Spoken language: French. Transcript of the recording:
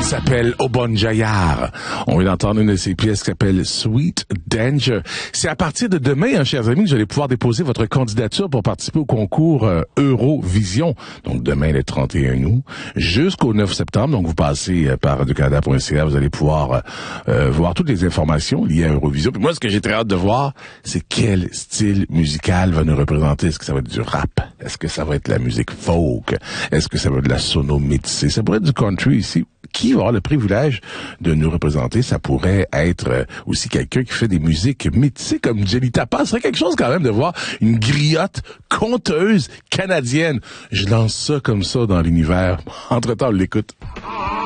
s'appelle Obon Jayar. On vient d'entendre une de ses pièces qui s'appelle Sweet Danger. C'est à partir de demain, chers amis, que vous allez pouvoir déposer votre candidature pour participer au concours Eurovision. Donc demain, le 31 août, jusqu'au 9 septembre. Donc vous passez par radiocanada.ca, vous allez pouvoir voir toutes les informations liées à Eurovision. Puis moi, ce que j'ai très hâte de voir, c'est quel style musical va nous représenter. Est-ce que ça va être du rap? Est-ce que ça va être la musique folk? Est-ce que ça va être de la sono métissée? Ça pourrait être du country ici. Qui va avoir le privilège de nous représenter? Ça pourrait être aussi quelqu'un qui fait des musiques métissées comme Jenny Tapa. Ce serait quelque chose quand même de voir une griotte conteuse canadienne. Je lance ça comme ça dans l'univers. Entre-temps, on l'écoute.